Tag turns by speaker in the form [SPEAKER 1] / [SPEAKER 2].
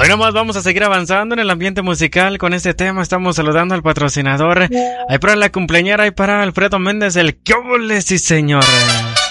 [SPEAKER 1] Hoy nomás vamos a seguir avanzando en el ambiente musical con este tema. Estamos saludando al patrocinador. Ahí para la cumpleañera, ahí para Alfredo Méndez, el ¡qué óvole, sí señor!